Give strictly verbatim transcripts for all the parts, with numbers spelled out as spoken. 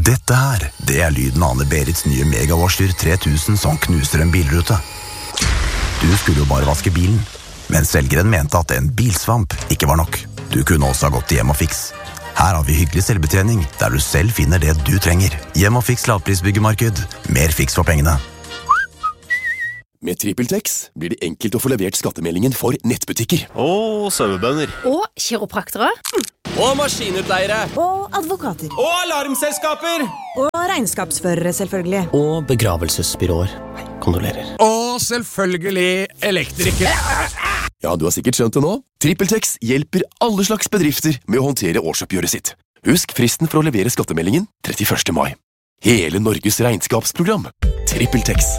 Dette her, det er lyden av Anne-Berits nye Megawarshyr tre tusen som knuser en bilrute. Du skulle jo bare vaske bilen, men selgeren mente at en bilsvamp ikke var nok. Du kunne også ha gått til Hjem og Fiks. Her har vi hyggelig selvbetjening, der du selv finner det du trenger. Hjem og Fiks lavprisbyggemarked. Mer fiks for pengene. Med TrippelTex blir det enkelt å få levert skattemeldingen for nettbutikker. Og sauebønder. Og kiropraktere. Mm. Og maskinutleiere. Og advokater. Og alarmselskaper. Og regnskapsførere, selvfølgelig. Og begravelsesbyråer. Nei, kondolerer. Og selvfølgelig elektrikere. Ja, du har sikkert skjønt det nå. TrippelTex hjelper alle slags bedrifter med å håndtere årsoppgjøret sitt. Husk fristen for å levere skattemeldingen trettiførste mai. Hele Norges regnskapsprogram. TrippelTex.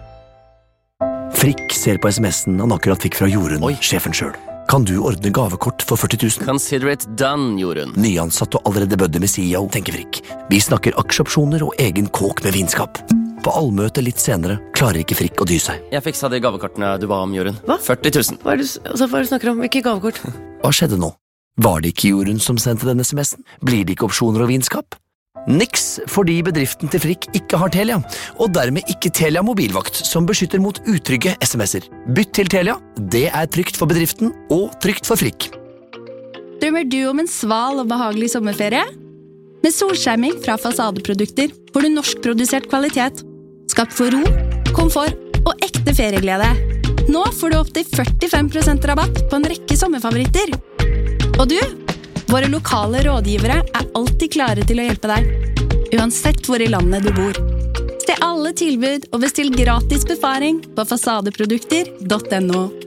Frikk ser på sms'en han akkurat fikk fra Jorunn, sjefen selv. Kan du ordne gavekort for førti tusen? Consider it done, Jorunn. Nyansatt og allerede bødde med C E O, tenker Frikk. Vi snakker aksjeopsjoner og egen kåk med vinskap. På allmøte litt senere klarer ikke Frikk å dy seg. Jeg fiksa de gavekortene du ba om, Jorunn. Hva? førti tusen. Hva er det, altså, hva er det du snakker om? Hvilke gavekort? Hva skjedde nå? Var det ikke Jorunn som sendte denne sms'en? Blir det ikke opsjoner og vinskap? Niks, fordi bedriften til Frikk ikke har Telia, og dermed ikke Telia mobilvakt, som beskytter mot utrygge sms'er. Bytt til Telia, det er trygt for bedriften og trygt for Frikk. Drømmer du om en sval og behagelig sommerferie? Med solskjerming fra Fasadeprodukter får du norskprodusert kvalitet, skapt for ro, komfort og ekte ferieglede. Nå får du opp til førtifem prosent rabatt på en rekke sommerfavoritter. Og du? Våre lokale rådgivere er alltid klare til å hjelpe deg, uansett hvor i landet du bor. Se alle tilbud og bestill gratis befaring på fasadeprodukter punktum no.